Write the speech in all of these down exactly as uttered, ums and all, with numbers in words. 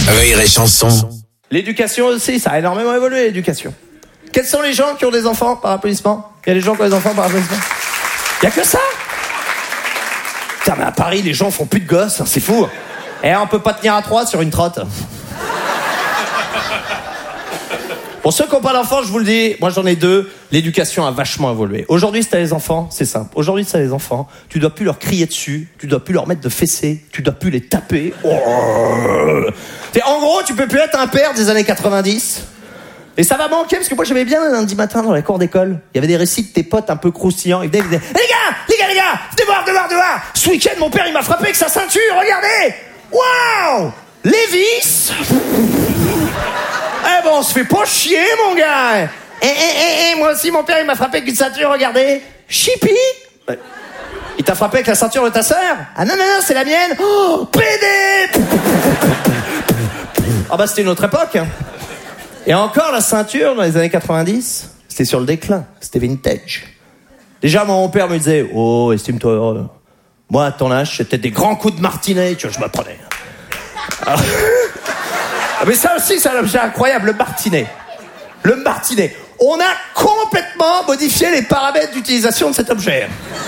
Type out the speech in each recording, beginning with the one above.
Rire et chanson. L'éducation aussi, ça a énormément évolué, l'éducation. Quels sont les gens qui ont des enfants par applaudissement? Il y a des gens qui ont des enfants par applaudissement? Il y a que ça? Putain, mais à Paris, les gens font plus de gosses, hein, c'est fou. Et on peut pas tenir à trois sur une trotte. Pour ceux qui n'ont pas d'enfants, je vous le dis, moi j'en ai deux, l'éducation a vachement évolué. Aujourd'hui, si t'as les enfants, c'est simple. Aujourd'hui, si t'as les enfants, tu dois plus leur crier dessus, tu dois plus leur mettre de fessées, tu dois plus les taper. Oh. En gros, tu peux plus être un père des années quatre-vingt-dix. Et ça va manquer, parce que moi j'aimais bien le lundi matin dans la cour d'école. Il y avait des récits de tes potes un peu croustillants. Ils venaient, ils disaient, hey, les gars, les gars, les gars, venez voir, venez voir, venez voir. Ce week-end, mon père, il m'a frappé avec sa ceinture, regardez. Waouh, Lévis. Eh ben, on se fait pas chier, mon gars. Eh, eh, eh, eh, moi aussi, mon père, il m'a frappé avec une ceinture, regardez. Chippy. Il t'a frappé avec la ceinture de ta sœur? Ah non, non, non, c'est la mienne. Oh, pédé. Ah bah, c'était une autre époque. Et encore, la ceinture, dans les années quatre-vingt-dix, c'était sur le déclin. C'était vintage. Déjà, mon père me disait, oh, estime-toi. Moi, à ton âge, c'était des grands coups de martinet, tu vois, je me prenais. Alors... Mais ça aussi, c'est un objet incroyable, le martinet. Le martinet. On a complètement modifié les paramètres d'utilisation de cet objet.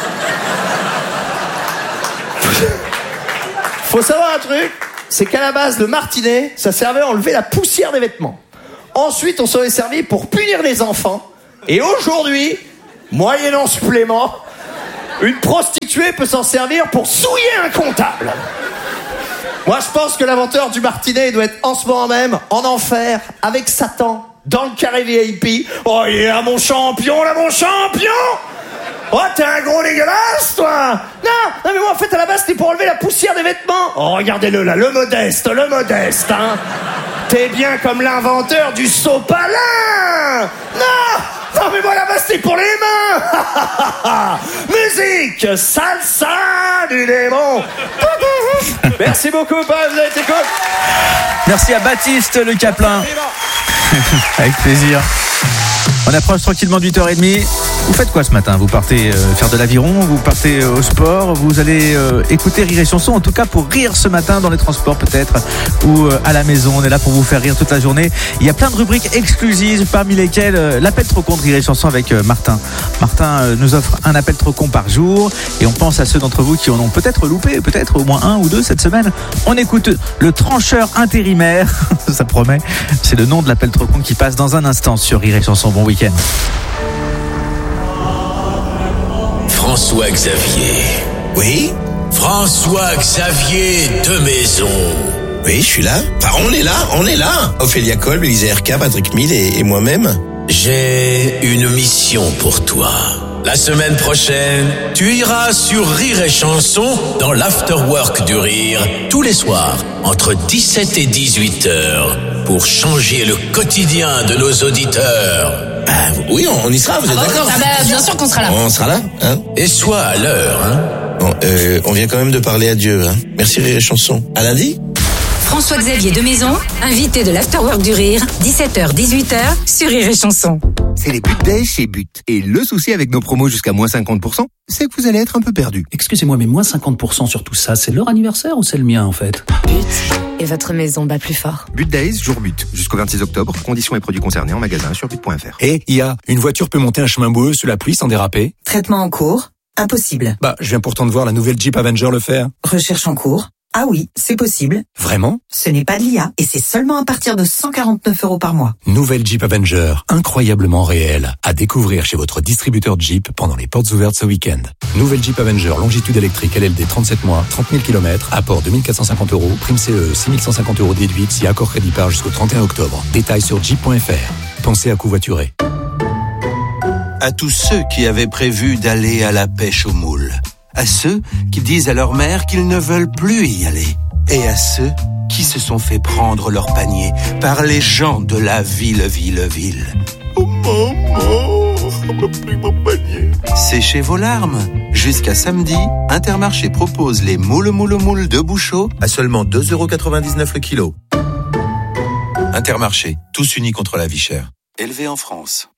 Faut savoir un truc, c'est qu'à la base, le martinet, ça servait à enlever la poussière des vêtements. Ensuite, on s'en est servi pour punir les enfants. Et aujourd'hui, moyennant supplément, une prostituée peut s'en servir pour souiller un comptable. Moi, je pense que l'inventeur du martinet doit être en ce moment même en enfer avec Satan dans le carré V I P. Oh, il est là, mon champion, là, mon champion. Oh, t'es un gros dégueulasse, toi. Non, non, mais moi, en fait, à la base, c'était pour enlever la poussière des vêtements. Oh, regardez-le, là, le modeste, le modeste, hein. T'es bien comme l'inventeur du sopalin. Non. Non, mais moi, là-bas, c'est pour les mains. Musique, salsa du démon. Merci beaucoup, Paul, vous avez été cool. Merci à Baptiste Le Caplin. Avec plaisir. On approche tranquillement de huit heures trente. Vous faites quoi ce matin? Vous partez euh, faire de l'aviron? Vous partez euh, au sport? Vous allez euh, écouter Rire et Chanson? En tout cas pour rire ce matin dans les transports peut-être, ou euh, à la maison. On est là pour vous faire rire toute la journée. Il y a plein de rubriques exclusives, parmi lesquelles euh, l'appel trop con de Rire et Chanson avec euh, Martin. Martin euh, nous offre un appel trop con par jour, et on pense à ceux d'entre vous qui en ont peut-être loupé, peut-être au moins un ou deux cette semaine. On écoute le trancheur intérimaire. Ça promet. C'est le nom de l'appel trop con qui passe dans un instant sur Rire et Chanson. Bon week-end. François Xavier. Oui? François Xavier de Maison. Oui, je suis là. Enfin, on est là, on est là. Ophélia Kolb, Elisa Erka, Patrick Mille et, et moi-même. J'ai une mission pour toi. La semaine prochaine, tu iras sur Rire et Chanson dans l'Afterwork du Rire, tous les soirs, entre dix-sept et dix-huit heures, pour changer le quotidien de nos auditeurs. Bah oui, on, on y sera, vous êtes ah d'accord? Ah bah, bien sûr qu'on sera là. On sera là, hein? Et sois à l'heure, hein? Bon, euh, on vient quand même de parler à Dieu, hein? Merci Rire et Chanson. À lundi? François Xavier de Maison, invité de l'Afterwork du Rire, dix-sept heures dix-huit heures sur Rire et Chanson. C'est les But Days chez But. Et le souci avec nos promos jusqu'à moins cinquante pour cent, c'est que vous allez être un peu perdu. Excusez-moi, mais moins cinquante pour cent sur tout ça, c'est leur anniversaire ou c'est le mien en fait? But. Et votre maison bat plus fort. But Days, jour but. Jusqu'au vingt-six octobre, conditions et produits concernés en magasin sur but point f r. Et, I A, une voiture peut monter un chemin boueux sous la pluie sans déraper? Traitement en cours? Impossible. Bah, je viens pourtant de voir la nouvelle Jeep Avenger le faire. Recherche en cours? Ah oui, c'est possible. Vraiment? Ce n'est pas de l'I A et c'est seulement à partir de cent quarante-neuf euros par mois. Nouvelle Jeep Avenger, incroyablement réelle. À découvrir chez votre distributeur Jeep pendant les portes ouvertes ce week-end. Nouvelle Jeep Avenger, longitude électrique L L D trente-sept mois, trente mille kilomètres, apport deux mille quatre cent cinquante euros, prime C E, six mille cent cinquante euros déduite si accord crédit par jusqu'au trente et un octobre. Détails sur jeep point f r. Pensez à covoiturer. À tous ceux qui avaient prévu d'aller à la pêche aux moules. À ceux qui disent à leur mère qu'ils ne veulent plus y aller. Et à ceux qui se sont fait prendre leur panier par les gens de la ville, ville, ville. Oh maman, on m'a pris mon panier. Séchez vos larmes. Jusqu'à samedi, Intermarché propose les moules, moules, moules de Bouchot à seulement deux euros quatre-vingt-dix-neuf le kilo. Intermarché, tous unis contre la vie chère. Élevé en France.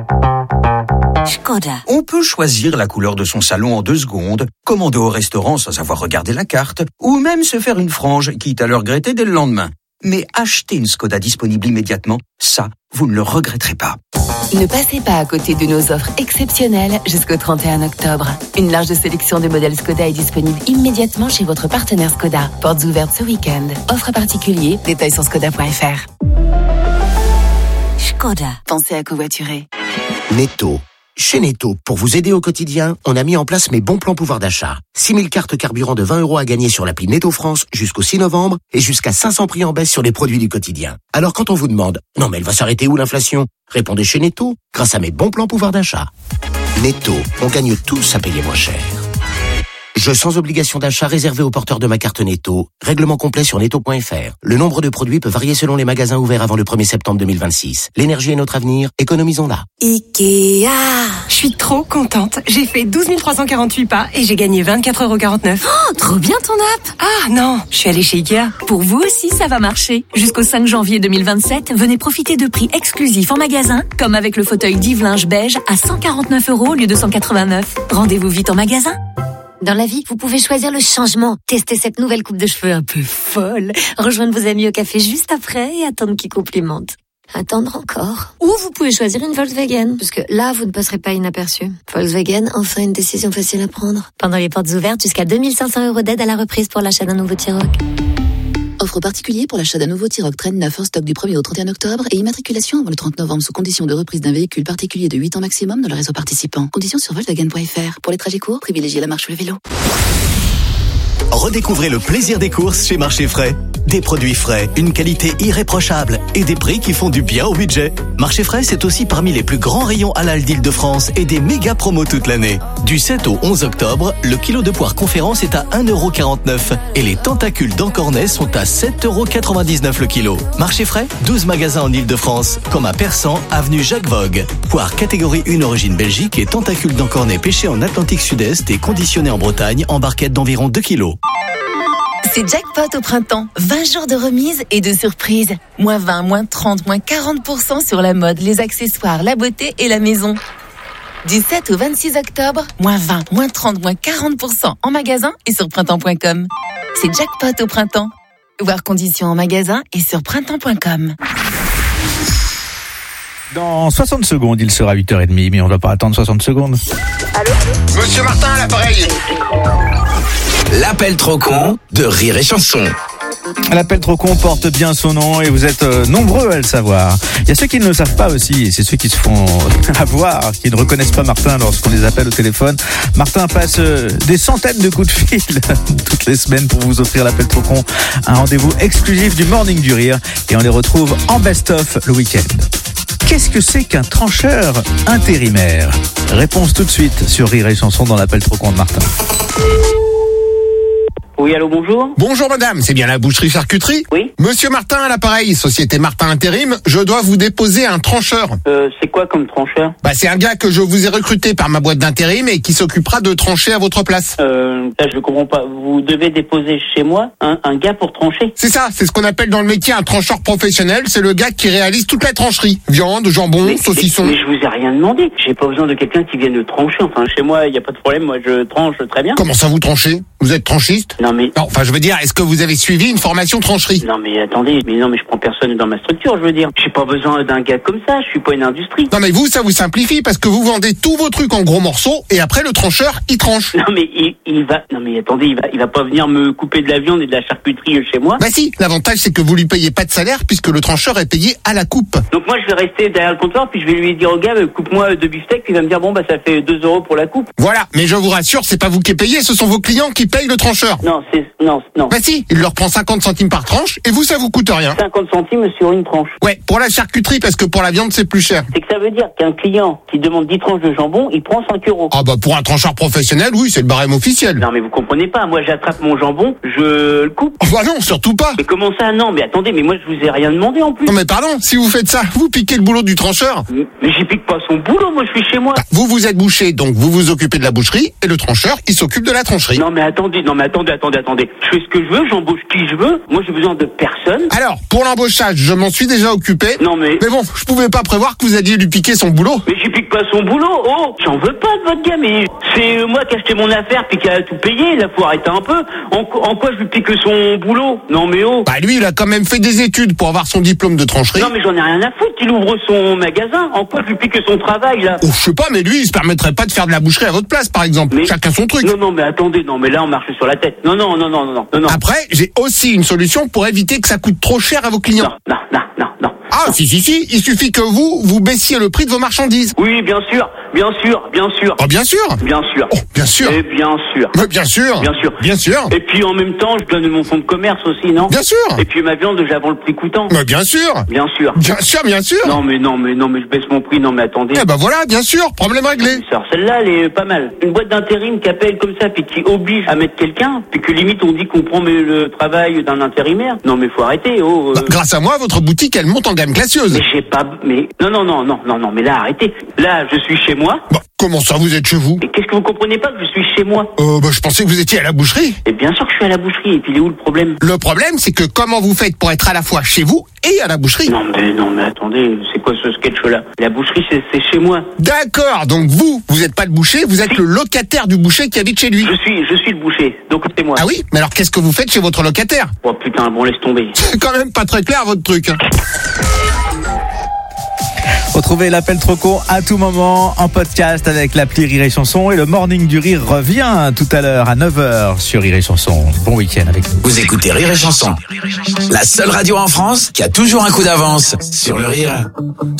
Skoda. On peut choisir la couleur de son salon en deux secondes, commander au restaurant sans avoir regardé la carte, ou même se faire une frange, quitte à le regretter dès le lendemain. Mais acheter une Skoda disponible immédiatement, ça, vous ne le regretterez pas. Ne passez pas à côté de nos offres exceptionnelles jusqu'au trente et un octobre. Une large sélection de modèles Skoda est disponible immédiatement chez votre partenaire Skoda. Portes ouvertes ce week-end. Offre particulier, détails sur skoda point f r. Skoda. Pensez à covoiturer. Netto. Chez Netto, pour vous aider au quotidien, on a mis en place mes bons plans pouvoir d'achat. six mille cartes carburant de vingt euros à gagner sur l'appli Netto France jusqu'au six novembre et jusqu'à cinq cents prix en baisse sur les produits du quotidien. Alors quand on vous demande « Non mais elle va s'arrêter où l'inflation ?» Répondez chez Netto, grâce à mes bons plans pouvoir d'achat. Netto, on gagne tous à payer moins cher. Jeu sans obligation d'achat réservé aux porteurs de ma carte Netto. Règlement complet sur netto point f r. Le nombre de produits peut varier selon les magasins ouverts avant le premier septembre deux mille vingt-six. L'énergie est notre avenir, économisons-la. Ikea. Je suis trop contente. J'ai fait douze mille trois cent quarante-huit pas et j'ai gagné vingt-quatre euros quarante-neuf. Oh, trop bien ton app. Ah non, je suis allée chez Ikea. Pour vous aussi, ça va marcher. Jusqu'au cinq janvier deux mille vingt-sept, venez profiter de prix exclusifs en magasin, comme avec le fauteuil Dive-Linge beige à cent quarante-neuf euros au lieu de cent quatre-vingt-neuf. Rendez-vous vite en magasin. Dans la vie, vous pouvez choisir le changement. Tester cette nouvelle coupe de cheveux un peu folle. Rejoindre vos amis au café juste après et attendre qu'ils complimentent. Attendre encore. Ou vous pouvez choisir une Volkswagen. Parce que là, vous ne passerez pas inaperçu. Volkswagen, enfin une décision facile à prendre. Pendant les portes ouvertes, jusqu'à deux mille cinq cents euros d'aide à la reprise pour l'achat d'un nouveau T-Roc. Offre particulier pour l'achat d'un nouveau T-Roc Traîne neuf en stock du premier au trente et un octobre et immatriculation avant le trente novembre sous condition de reprise d'un véhicule particulier de huit ans maximum dans le réseau participant. Conditions sur volkswagen point f r. Pour les trajets courts, privilégiez la marche ou le vélo. Redécouvrez le plaisir des courses chez Marché Frais. Des produits frais, une qualité irréprochable et des prix qui font du bien au budget. Marché Frais, c'est aussi parmi les plus grands rayons halal d'Île-de-France et des méga promos toute l'année. Du sept au onze octobre, le kilo de poire conférence est à un euro quarante-neuf et les tentacules d'Encornet sont à sept euros quatre-vingt-dix-neuf le kilo. Marché Frais, douze magasins en Île-de-France, comme à Persan, avenue Jacques Vogue. Poire catégorie un origine Belgique et tentacules d'Encornet pêchés en Atlantique Sud-Est et conditionnés en Bretagne en barquette d'environ deux kilos. C'est jackpot au printemps. vingt jours de remise et de surprises. Moins vingt, moins trente, moins quarante pour cent sur la mode, les accessoires, la beauté et la maison. Du sept au vingt-six octobre, moins vingt, moins trente, moins quarante pour cent en magasin et sur printemps point com. C'est jackpot au printemps. Voir conditions en magasin et sur printemps point com. Dans soixante secondes, il sera huit heures trente, mais on ne va pas attendre soixante secondes. Allô ? Monsieur Martin, à l'appareil. L'appel trop con de Rire et Chanson. L'appel trop con porte bien son nom et vous êtes euh, nombreux à le savoir. Il y a ceux qui ne le savent pas aussi, et c'est ceux qui se font avoir, qui ne reconnaissent pas Martin lorsqu'on les appelle au téléphone. Martin passe euh, des centaines de coups de fil toutes les semaines pour vous offrir l'appel trop con, un rendez-vous exclusif du Morning du Rire, et on les retrouve en best-of le week-end. Qu'est-ce que c'est qu'un trancheur intérimaire ? Réponse tout de suite sur Rire et Chanson dans l'appel trop con de Martin. Oui, allô, bonjour. Bonjour madame, c'est bien la boucherie-charcuterie ? Oui. Monsieur Martin à l'appareil, société Martin Intérim, je dois vous déposer un trancheur. Euh, c'est quoi comme trancheur ? Bah c'est un gars que je vous ai recruté par ma boîte d'intérim et qui s'occupera de trancher à votre place. Euh, là je comprends pas, vous devez déposer chez moi un, un gars pour trancher ? C'est ça, c'est ce qu'on appelle dans le métier un trancheur professionnel, c'est le gars qui réalise toute la trancherie. Viande, jambon, mais, saucisson. Mais, mais je vous ai rien demandé, j'ai pas besoin de quelqu'un qui vienne trancher, enfin chez moi il y a pas de problème, moi je tranche très bien. Comment ça vous tranchez ? Vous êtes tranchiste ? Non mais... Non, enfin je veux dire, est-ce que vous avez suivi une formation trancherie ? Non mais attendez, mais non mais je prends personne dans ma structure, je veux dire. J'ai pas besoin d'un gars comme ça, je suis pas une industrie. Non mais vous, ça vous simplifie parce que vous vendez tous vos trucs en gros morceaux et après le trancheur, il tranche. Non mais il, il va... Non mais attendez, il va, il va pas venir me couper de la viande et de la charcuterie chez moi. Bah si, l'avantage c'est que vous lui payez pas de salaire puisque le trancheur est payé à la coupe. Donc moi je vais rester derrière le comptoir puis je vais lui dire au gars, coupe-moi deux beefsteaks, puis il va me dire bon bah ça fait deux euros pour la coupe. Voilà, mais je vous rassure, c'est pas vous qui payez, ce sont vos clients qui payent le trancheur. Non, c'est... Non, non. Bah si, il leur prend cinquante centimes par tranche et vous ça vous coûte rien. cinquante centimes sur une tranche. Ouais, pour la charcuterie parce que pour la viande c'est plus cher. C'est que ça veut dire qu'un client qui demande dix tranches de jambon, il prend cinq euros. Ah bah pour un trancheur professionnel, oui, c'est le barème officiel. Non mais vous comprenez pas, moi j'attrape mon jambon, je le coupe. Oh bah non, surtout pas. Mais comment ça non, mais attendez, mais moi je vous ai rien demandé en plus. Non mais pardon, si vous faites ça, vous piquez le boulot du trancheur. Mais, mais j'y pique pas son boulot, moi je suis chez moi. Bah, vous vous êtes boucher, donc vous vous occupez de la boucherie et le trancheur, il s'occupe de la trancherie. Non mais attendez, non mais attendez, attendez. attendez, attendez. Je fais ce que je veux, j'embauche qui je veux. Moi, j'ai besoin de personne. Alors, pour l'embauchage, je m'en suis déjà occupé. Non, mais... Mais bon, je pouvais pas prévoir que vous alliez lui piquer son boulot. Mais j'y pique pas son boulot. Oh, j'en veux pas de votre gars, mais c'est moi qui ai acheté mon affaire puis qui a tout payé. Là, faut arrêter un peu. En, en quoi je lui pique son boulot? Non, mais oh. Bah, lui, il a quand même fait des études pour avoir son diplôme de trancherie. Non, mais j'en ai rien à foutre. Il ouvre son magasin. En quoi je lui pique son travail, là? Oh, je sais pas, mais lui, il se permettrait pas de faire de la boucherie à votre place, par exemple. Mais... Chacun son truc. Non, non, mais attendez, non, mais là, on marche sur la tête. Non, non, non, non, non, non, non. Après, j'ai aussi une solution pour éviter que ça coûte trop cher à vos clients. Non, non, non, non, non. Ah, si, si, si, il suffit que vous, vous baissiez le prix de vos marchandises. Oui, bien sûr, bien sûr, bien sûr. Oh, bien sûr. Bien sûr. Oh, bien sûr. Et bien sûr. Mais bien sûr. Bien sûr. Bien sûr. Et puis en même temps, je donne mon fonds de commerce aussi, non? Bien sûr. Et puis ma viande, j'avance le prix coûtant. Mais bien sûr. Bien sûr. Bien sûr, bien sûr. Non, mais non, mais non, mais je baisse mon prix, non, mais attendez. Eh ben voilà, bien sûr, problème réglé. Alors celle-là, elle est pas mal. Une boîte d'intérim qui appelle comme ça, puis qui oblige à mettre quelqu'un, puis que limite on dit qu'on prend mais, le travail d'un intérimaire. Non, mais faut arrêter, oh. Euh... Bah, grâce à moi, votre boutique, elle monte en gamme glacieuse. Mais j'ai pas, mais non, non, non, non, non, non, mais là, arrêtez. Là, je suis chez moi. Bah, comment ça, vous êtes chez vous? Mais qu'est-ce que vous comprenez pas que je suis chez moi? Euh, bah, je pensais que vous étiez à la boucherie. Et bien sûr que je suis à la boucherie. Et puis, il est où le problème? Le problème, c'est que comment vous faites pour être à la fois chez vous et à la boucherie? Non, mais, non, mais attendez, c'est quoi ce sketch-là? La boucherie, c'est, c'est chez moi. D'accord, donc vous, vous êtes pas le boucher, vous êtes si. le locataire du boucher qui habite chez lui. Je suis, je suis le boucher, donc c'est moi. Ah oui? Mais alors, qu'est-ce que vous faites chez votre locataire? Oh putain, bon, laisse tomber. C'est quand même pas très clair, votre truc. Retrouvez l'appel trop con à tout moment en podcast avec l'appli Rire et Chanson, et le Morning du Rire revient tout à l'heure à neuf heures sur Rire et Chanson. Bon week-end avec nous. Vous écoutez Rire et Chanson, la seule radio en France qui a toujours un coup d'avance sur le rire.